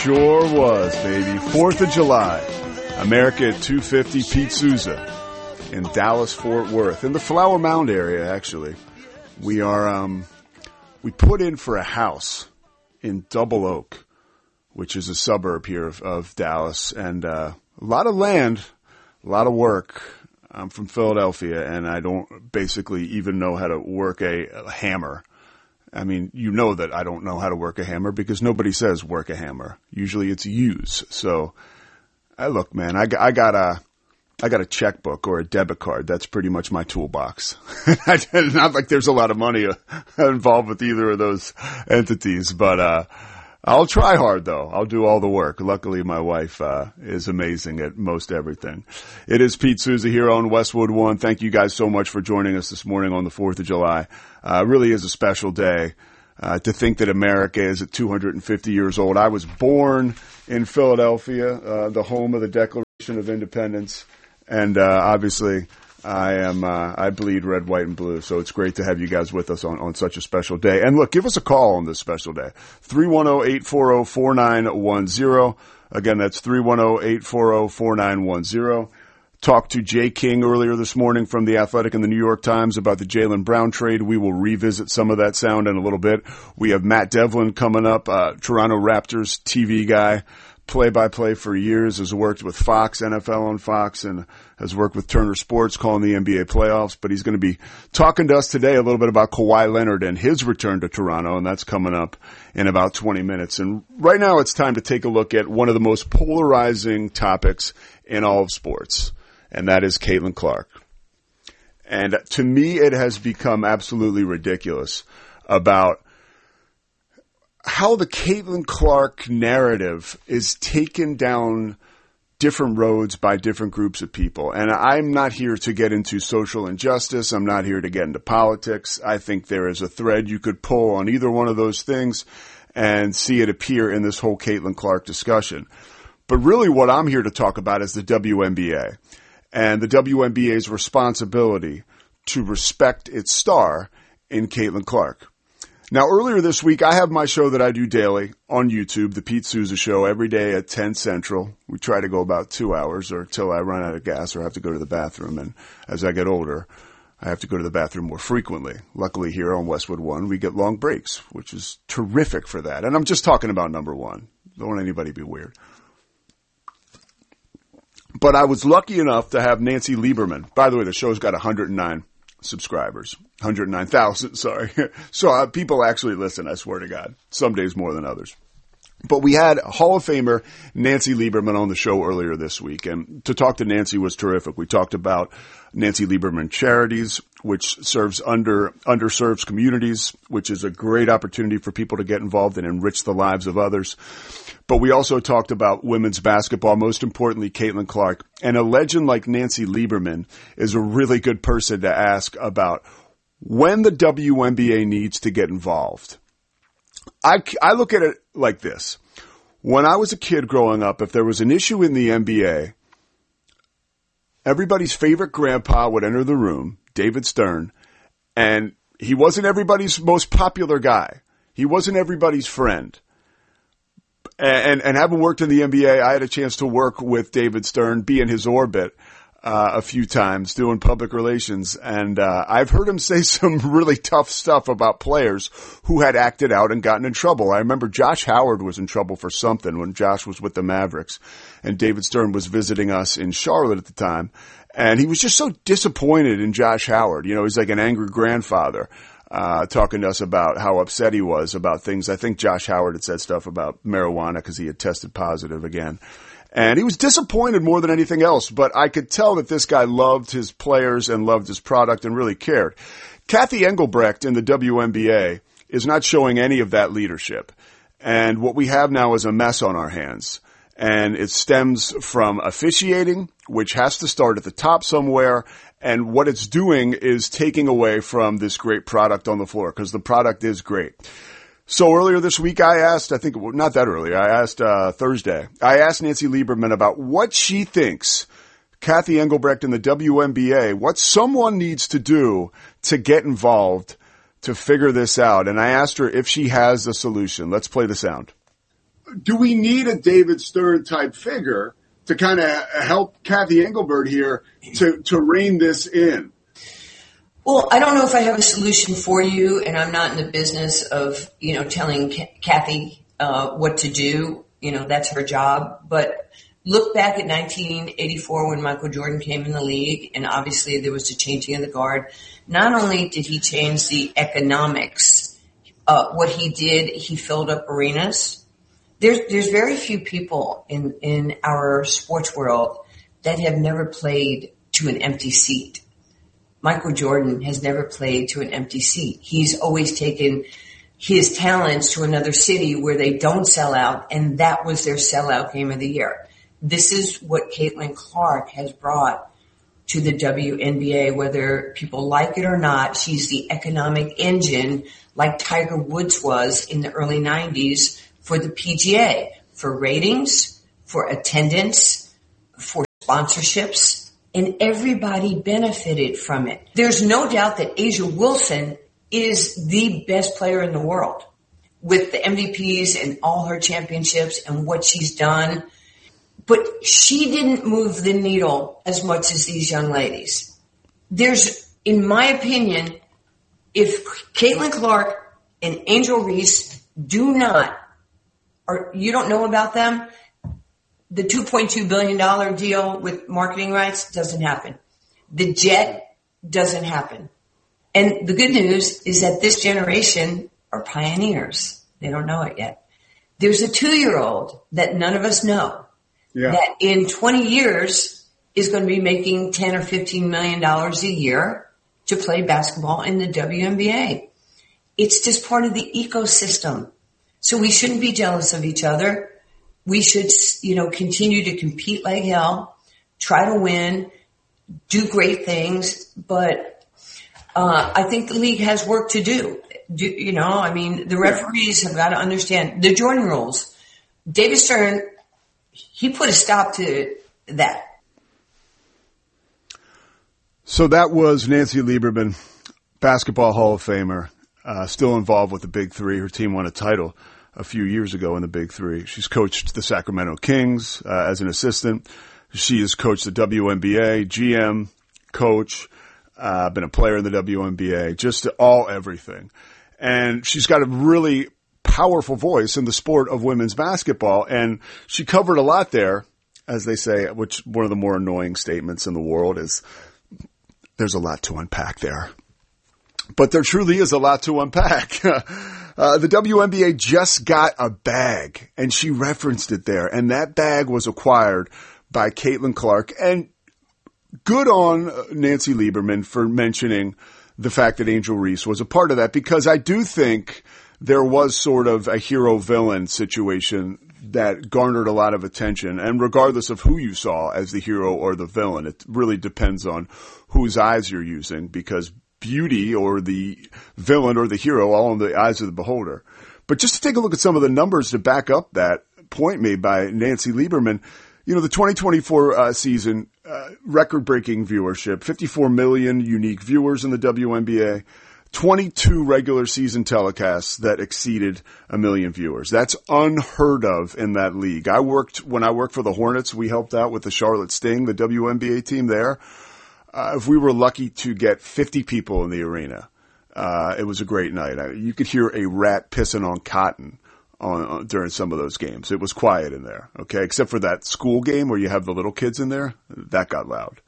sure was, baby. 4th of July. America at 250, Pete Souza in Dallas, Fort Worth, in the Flower Mound area, actually. We put in for a house in Double Oak, which is a suburb here of Dallas, and a lot of land, a lot of work. I'm from Philadelphia, and I don't basically even know how to work a hammer. I mean, you know that I don't know how to work a hammer because nobody says work a hammer. Usually it's use. So, look, man, I got a checkbook or a debit card. That's pretty much my toolbox. Not like there's a lot of money involved with either of those entities, but I'll try hard, though. I'll do all the work. Luckily, my wife is amazing at most everything. It is Pete Souza here on Westwood One. Thank you guys so much for joining us this morning on the 4th of July. It really is a special day to think that America is at 250 years old. I was born in Philadelphia, the home of the Declaration of Independence, and obviously I bleed red, white, and blue, so it's great to have you guys with us on such a special day. And look, give us a call on this special day. 310-840-4910. Again, that's 310-840-4910. Talked to Jay King earlier this morning from The Athletic and the New York Times about the Jaylen Brown trade. We will revisit some of that sound in a little bit. We have Matt Devlin coming up, Toronto Raptors TV guy. Play-by-play for years, has worked with Fox, NFL on Fox, and has worked with Turner Sports calling the NBA playoffs. But he's going to be talking to us today a little bit about Kawhi Leonard and his return to Toronto, and that's coming up in about 20 minutes. And right now it's time to take a look at one of the most polarizing topics in all of sports, and that is Caitlin Clark. And to me, it has become absolutely ridiculous about how the Caitlin Clark narrative is taken down different roads by different groups of people. And I'm not here to get into social injustice. I'm not here to get into politics. I think there is a thread you could pull on either one of those things and see it appear in this whole Caitlin Clark discussion. But really what I'm here to talk about is the WNBA and the WNBA's responsibility to respect its star in Caitlin Clark. Now, earlier this week, I have my show that I do daily on YouTube, The Pete Souza Show, every day at 10 Central. We try to go about 2 hours or till I run out of gas or have to go to the bathroom. And as I get older, I have to go to the bathroom more frequently. Luckily, here on Westwood One, we get long breaks, which is terrific for that. And I'm just talking about number one. Don't want anybody to be weird. But I was lucky enough to have Nancy Lieberman. By the way, the show's got 109 subscribers. 109,000, sorry. So people actually listen, I swear to God. Some days more than others. But we had Hall of Famer Nancy Lieberman on the show earlier this week, and to talk to Nancy was terrific. We talked about Nancy Lieberman Charities, which serves underserved communities, which is a great opportunity for people to get involved and enrich the lives of others. But we also talked about women's basketball, most importantly, Caitlin Clark. And a legend like Nancy Lieberman is a really good person to ask about when the WNBA needs to get involved. I look at it like this. When I was a kid growing up, if there was an issue in the NBA, everybody's favorite grandpa would enter the room, David Stern, and he wasn't everybody's most popular guy. He wasn't everybody's friend. And having worked in the NBA, I had a chance to work with David Stern, be in his orbit a few times doing public relations. And I've heard him say some really tough stuff about players who had acted out and gotten in trouble. I remember Josh Howard was in trouble for something when Josh was with the Mavericks, and David Stern was visiting us in Charlotte at the time. And he was just so disappointed in Josh Howard. You know, he's like an angry grandfather. Talking to us about how upset he was about things. I think Josh Howard had said stuff about marijuana because he had tested positive again. And he was disappointed more than anything else, but I could tell that this guy loved his players and loved his product and really cared. Kathy Engelbrecht in the WNBA is not showing any of that leadership. And what we have now is a mess on our hands. And it stems from officiating, which has to start at the top somewhere. And what it's doing is taking away from this great product on the floor, because the product is great. So earlier this week, I asked, not that early, I asked Thursday, I asked Nancy Lieberman about what she thinks, Kathy Engelbrecht in the WNBA, what someone needs to do to get involved to figure this out. And I asked her if she has the solution. Let's play the sound. do we need a David Stern type figure to kind of help Cathy Engelbert here to rein this in? Well, I don't know if I have a solution for you, and I'm not in the business of, telling Cathy what to do. That's her job. But look back at 1984 when Michael Jordan came in the league, and obviously there was a changing of the guard. Not only did he change the economics, what he did, he filled up arenas. There's very few people in our sports world that have never played to an empty seat. Michael Jordan has never played to an empty seat. He's always taken his talents to another city where they don't sell out, and that was their sellout game of the year. This is what Caitlin Clark has brought to the WNBA, whether people like it or not. She's the economic engine like Tiger Woods was in the early 90s for the PGA, for ratings, for attendance, for sponsorships, and everybody benefited from it. There's no doubt that A'ja Wilson is the best player in the world with the MVPs and all her championships and what she's done. But she didn't move the needle as much as these young ladies. There's, in my opinion, if Caitlin Clark and Angel Reese do not, or you don't know about them, the $2.2 billion deal with marketing rights doesn't happen. The jet doesn't happen. And the good news is that this generation are pioneers. They don't know it yet. There's a 2-year-old that none of us know that in 20 years is going to be making $10 or $15 million a year to play basketball in the WNBA. It's just part of the ecosystem. So we shouldn't be jealous of each other. We should, continue to compete like hell, try to win, do great things, but I think the league has work to do. The referees have got to understand the Jordan rules. David Stern, he put a stop to that. So that was Nancy Lieberman, Basketball Hall of Famer, still involved with the Big Three. Her team won a title a few years ago in the Big Three. She's coached the Sacramento Kings as an assistant. She has coached the WNBA, GM, coach, been a player in the WNBA, just everything. And she's got a really powerful voice in the sport of women's basketball. And she covered a lot there, as they say, which one of the more annoying statements in the world is there's a lot to unpack there. But there truly is a lot to unpack. The WNBA just got a bag, and she referenced it there. And that bag was acquired by Caitlin Clark. And good on Nancy Lieberman for mentioning the fact that Angel Reese was a part of that, because I do think there was sort of a hero-villain situation that garnered a lot of attention. And regardless of who you saw as the hero or the villain, it really depends on whose eyes you're using, because beauty or the villain or the hero all in the eyes of the beholder. But just to take a look at some of the numbers to back up that point made by Nancy Lieberman, the 2024 season, record-breaking viewership, 54 million unique viewers in the WNBA, 22 regular season telecasts that exceeded 1 million viewers. That's unheard of in that league. When I worked for the Hornets, we helped out with the Charlotte Sting, the WNBA team there. If we were lucky to get 50 people in the arena, it was a great night. You could hear a rat pissing on cotton during some of those games. It was quiet in there, okay? Except for that school game where you have the little kids in there. That got loud.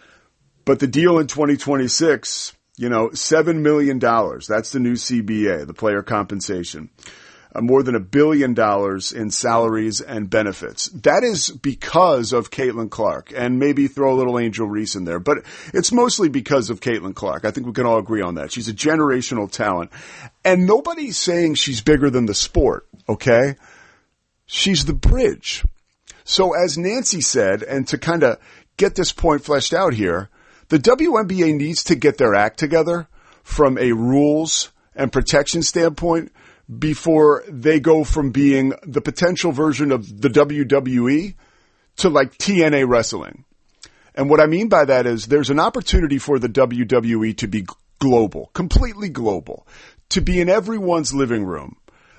But the deal in 2026, $7 million. That's the new CBA, the player compensation. More than $1 billion in salaries and benefits. That is because of Caitlin Clark, and maybe throw a little Angel Reese in there, but it's mostly because of Caitlin Clark. I think we can all agree on that. She's a generational talent, and nobody's saying she's bigger than the sport, okay? She's the bridge. So as Nancy said, and to kind of get this point fleshed out here, the WNBA needs to get their act together from a rules and protection standpoint before they go from being the potential version of the WWE to like TNA wrestling. And what I mean by that is there's an opportunity for the WWE to be global, completely global, to be in everyone's living room,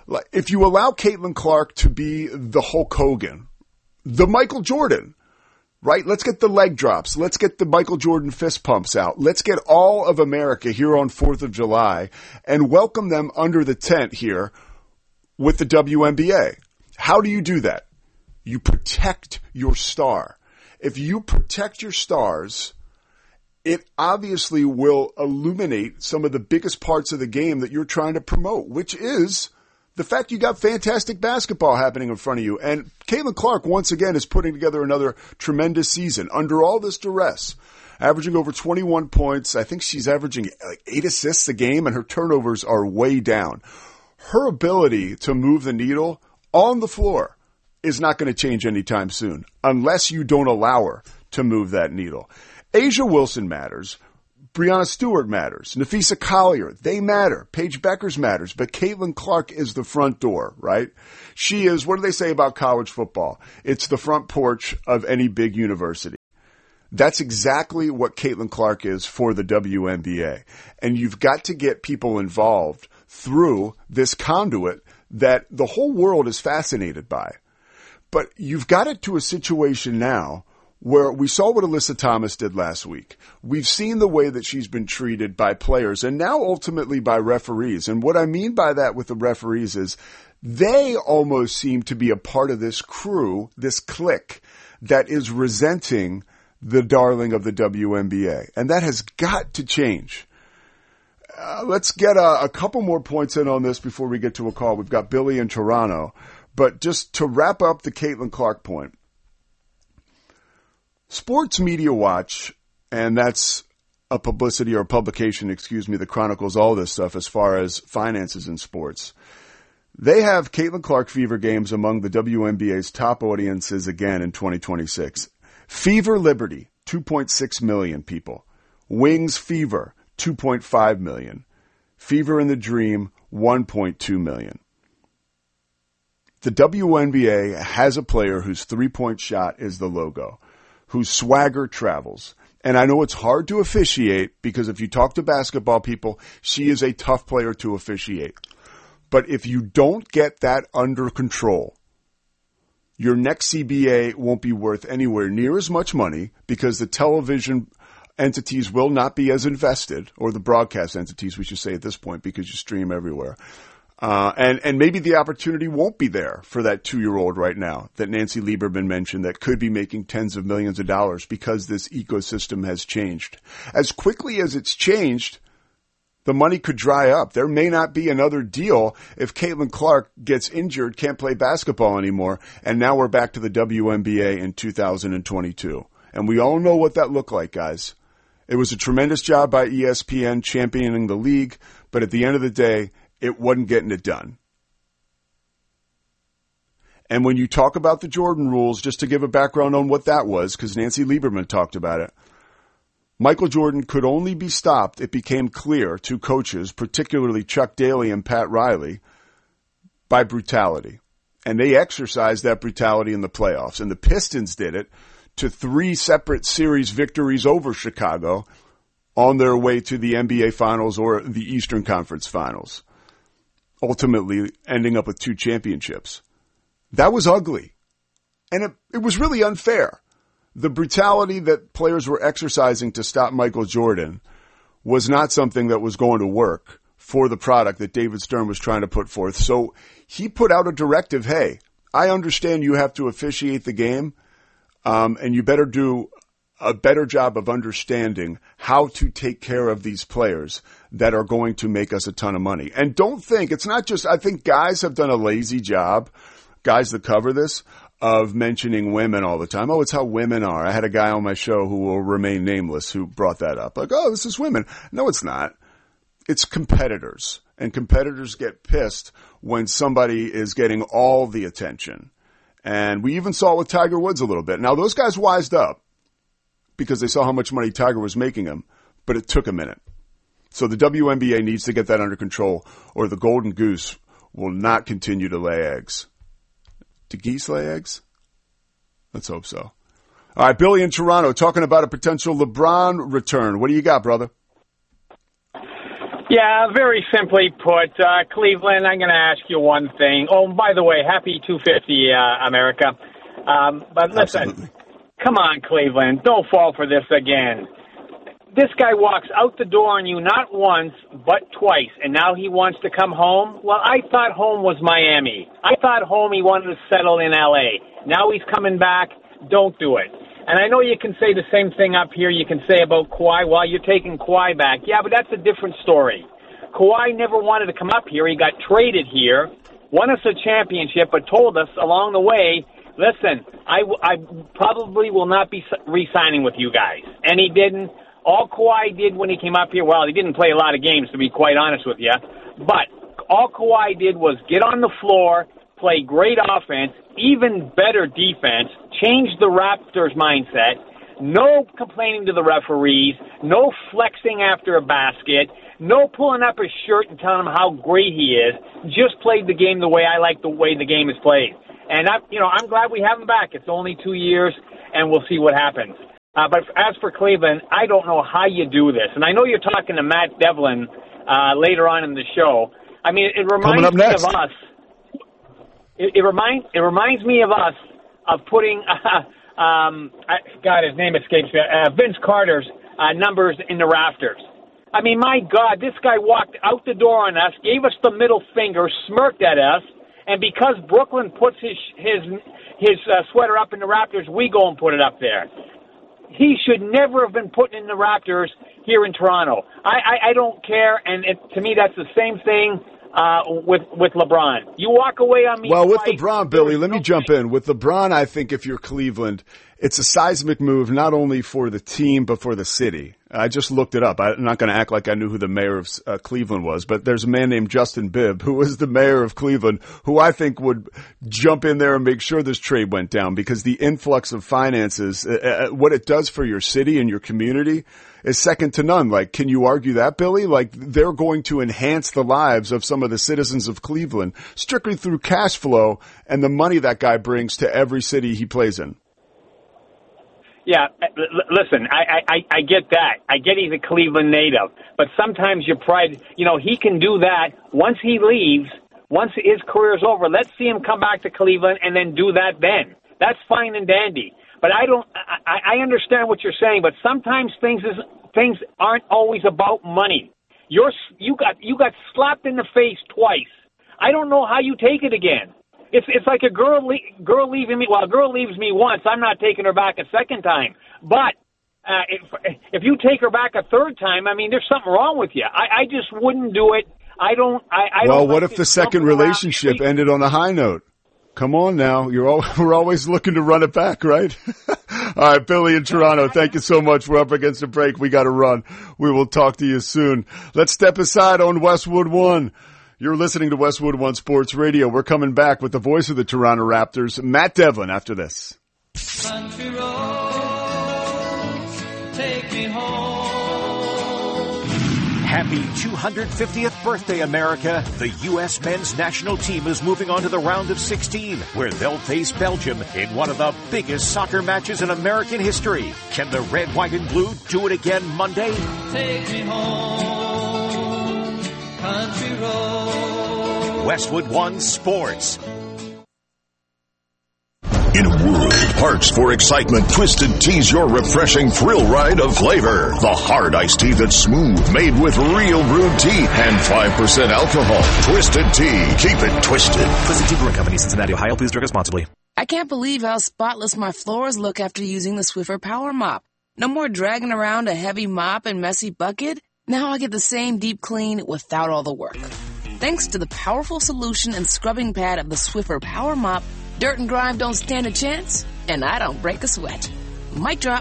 If you allow Caitlin Clark to be the Hulk Hogan, the Michael Jordan, right? Let's get the leg drops. Let's get the Michael Jordan fist pumps out. Let's get all of America here on 4th of July and welcome them under the tent here with the WNBA. How do you do that? You protect your star. If you protect your stars, it obviously will illuminate some of the biggest parts of the game that you're trying to promote, which is the fact you got fantastic basketball happening in front of you. And Caitlin Clark, once again, is putting together another tremendous season under all this duress, averaging over 21 points. I think she's averaging like 8 assists a game, and her turnovers are way down. Her ability to move the needle on the floor is not going to change anytime soon unless you don't allow her to move that needle. Asia Wilson matters. Breanna Stewart matters. Nafisa Collier, they matter. Paige Beckers matters. But Caitlin Clark is the front door, right? She is, what do they say about college football? It's the front porch of any big university. That's exactly what Caitlin Clark is for the WNBA. And you've got to get people involved through this conduit that the whole world is fascinated by. But you've got it to a situation now where we saw what Alyssa Thomas did last week. We've seen the way that she's been treated by players and now ultimately by referees. And what I mean by that with the referees is they almost seem to be a part of this crew, this clique that is resenting the darling of the WNBA. And that has got to change. Let's get a couple more points in on this before we get to a call. We've got Billy in Toronto. But just to wrap up the Caitlin Clark point, Sports Media Watch, and that's a publicity or publication, that chronicles all this stuff as far as finances in sports. They have Caitlin Clark Fever games among the WNBA's top audiences again in 2026. Fever Liberty, 2.6 million people. Wings Fever, 2.5 million. Fever in the Dream, 1.2 million. The WNBA has a player whose three-point shot is the logo, whose swagger travels. And I know it's hard to officiate because if you talk to basketball people, she is a tough player to officiate. But if you don't get that under control, your next CBA won't be worth anywhere near as much money because the television entities will not be as invested, or the broadcast entities, we should say at this point, because you stream everywhere. And maybe the opportunity won't be there for that 2-year-old right now that Nancy Lieberman mentioned that could be making tens of millions of dollars because this ecosystem has changed. As quickly as it's changed, the money could dry up. There may not be another deal if Caitlin Clark gets injured, can't play basketball anymore, and now we're back to the WNBA in 2022. And we all know what that looked like, guys. It was a tremendous job by ESPN championing the league, but at the end of the day, it wasn't getting it done. And when you talk about the Jordan rules, just to give a background on what that was, because Nancy Lieberman talked about it, Michael Jordan could only be stopped, it became clear to coaches, particularly Chuck Daly and Pat Riley, by brutality. And they exercised that brutality in the playoffs. And the Pistons did it to 3 separate series victories over Chicago on their way to the NBA Finals or the Eastern Conference Finals, ultimately ending up with 2 championships. That was ugly. And it was really unfair. The brutality that players were exercising to stop Michael Jordan was not something that was going to work for the product that David Stern was trying to put forth. So he put out a directive, hey, I understand you have to officiate the game, and you better do a better job of understanding how to take care of these players that are going to make us a ton of money. And don't think, it's not just, I think guys have done a lazy job, guys that cover this, of mentioning women all the time. Oh, it's how women are. I had a guy on my show who will remain nameless who brought that up. Like, oh, this is women. No, it's not. It's competitors. And competitors get pissed when somebody is getting all the attention. And we even saw it with Tiger Woods a little bit. Now, those guys wised up because they saw how much money Tiger was making them, but it took a minute. So the WNBA needs to get that under control, or the golden goose will not continue to lay eggs. Do geese lay eggs? Let's hope so. All right, Billy in Toronto talking about a potential LeBron return. What do you got, brother? Yeah, very simply put, Cleveland, I'm going to ask you one thing. Oh, by the way, happy 250, America. But listen, Absolutely. Come on, Cleveland, don't fall for this again. This guy walks out the door on you not once, but twice, and now he wants to come home? Well, I thought home was Miami. I thought home he wanted to settle in L.A. Now he's coming back. Don't do it. And I know you can say the same thing up here you can say about Kawhi. Well, you're taking Kawhi back. Yeah, but that's a different story. Kawhi never wanted to come up here. He got traded here, won us a championship, but told us along the way, listen, I probably will not be re-signing with you guys. And he didn't. All Kawhi did when he came up here, well, he didn't play a lot of games, to be quite honest with you, but all Kawhi did was get on the floor, play great offense, even better defense, change the Raptors' mindset, no complaining to the referees, no flexing after a basket, no pulling up his shirt and telling him how great he is, just played the game the way I like the way the game is played. And I'm glad we have him back. It's only 2 years, and we'll see what happens. But as for Cleveland, I don't know how you do this. And I know you're talking to Matt Devlin later on in the show. I mean, it reminds me of us. It reminds me of us of putting, God, his name escapes me, Vince Carter's numbers in the rafters. I mean, my God, this guy walked out the door on us, gave us the middle finger, smirked at us, and because Brooklyn puts his sweater up in the rafters, we go and put it up there. He should never have been put in the Raptors here in Toronto. I don't care, and to me that's the same thing with LeBron. You walk away on me. Well, with LeBron, Billy, let me jump in. With LeBron, I think if you're Cleveland, it's a seismic move not only for the team but for the city. I just looked it up. I'm not going to act like I knew who the mayor of Cleveland was, but there's a man named Justin Bibb who was the mayor of Cleveland who I think would jump in there and make sure this trade went down because the influx of finances, what it does for your city and your community is second to none. Like, can you argue that, Billy? Like, they're going to enhance the lives of some of the citizens of Cleveland strictly through cash flow and the money that guy brings to every city he plays in. Yeah, listen, I get that. I get he's a Cleveland native. But sometimes your pride, he can do that. Once he leaves, once his career is over, let's see him come back to Cleveland and then do that then. That's fine and dandy. But I understand what you're saying, but sometimes things aren't always about money. You got slapped in the face twice. I don't know how you take it again. It's like a girl leaving me. Well, a girl leaves me once. I'm not taking her back a second time. But if you take her back a third time, I mean, there's something wrong with you. I just wouldn't do it. Well, what if the second relationship ended on a high note? Come on now. We're always looking to run it back, right? All right, Billy in Toronto, thank you so much. We're up against a break. We got to run. We will talk to you soon. Let's step aside on Westwood One. You're listening to Westwood One Sports Radio. We're coming back with the voice of the Toronto Raptors, Matt Devlin, after this. Country roads, take me home. Happy 250th birthday, America. The U.S. men's national team is moving on to the round of 16, where they'll face Belgium in one of the biggest soccer matches in American history. Can the red, white, and blue do it again Monday? Take me home, country roads. Westwood One Sports. In a world of hearts for excitement, Twisted Tea's your refreshing thrill ride of flavor. The hard iced tea that's smooth, made with real brewed tea and 5% alcohol. Twisted Tea. Keep it twisted. Twisted Tea Brewing Company, Cincinnati, Ohio. Please drink responsibly. I can't believe how spotless my floors look after using the Swiffer Power Mop. No more dragging around a heavy mop and messy bucket. Now I get the same deep clean without all the work. Thanks to the powerful solution and scrubbing pad of the Swiffer Power Mop, dirt and grime don't stand a chance, and I don't break a sweat. Mic drop.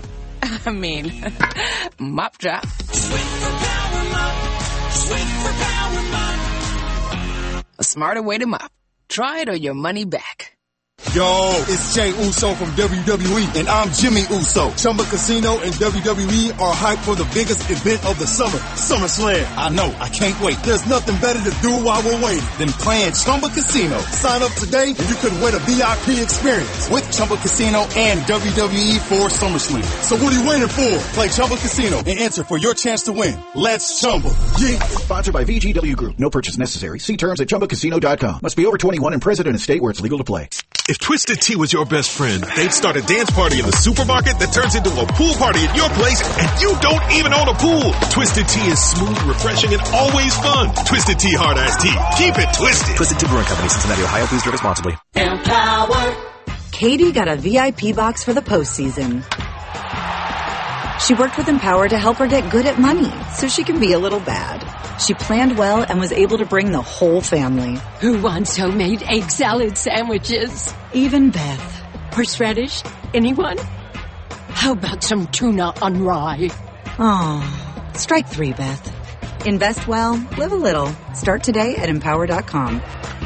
Mop drop. Swiffer Power Mop. Swiffer Power Mop. A smarter way to mop. Try it or your money back. Yo, it's Jay Uso from WWE, and I'm Jimmy Uso. Chumba Casino and WWE are hyped for the biggest event of the summer, SummerSlam. I know, I can't wait. There's nothing better to do while we're waiting than playing Chumba Casino. Sign up today and you could win a VIP experience with Chumba Casino and WWE for SummerSlam. So what are you waiting for? Play Chumba Casino and enter for your chance to win. Let's Chumba. Yeah. Sponsored by VGW Group. No purchase necessary. See terms at ChumbaCasino.com. Must be over 21 and present in a state where it's legal to play. If Twisted Tea was your best friend, they'd start a dance party in the supermarket that turns into a pool party at your place, and you don't even own a pool. Twisted Tea is smooth, refreshing, and always fun. Twisted Tea Hard Iced Tea. Keep it twisted. Twisted Tea Brewing Company, Cincinnati, Ohio. Please drink responsibly. Empower. Katie got a VIP box for the postseason. She worked with Empower to help her get good at money so she can be a little bad. She planned well and was able to bring the whole family. Who wants homemade egg salad sandwiches? Even Beth. Horseradish? Anyone? How about some tuna on rye? Oh, strike 3, Beth. Invest well, live a little. Start today at Empower.com.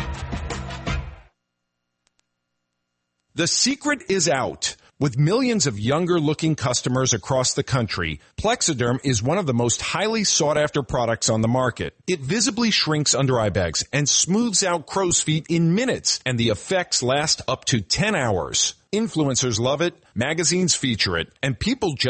The secret is out. With millions of younger-looking customers across the country, Plexiderm is one of the most highly sought-after products on the market. It visibly shrinks under eye bags and smooths out crow's feet in minutes, and the effects last up to 10 hours. Influencers love it, magazines feature it, and people just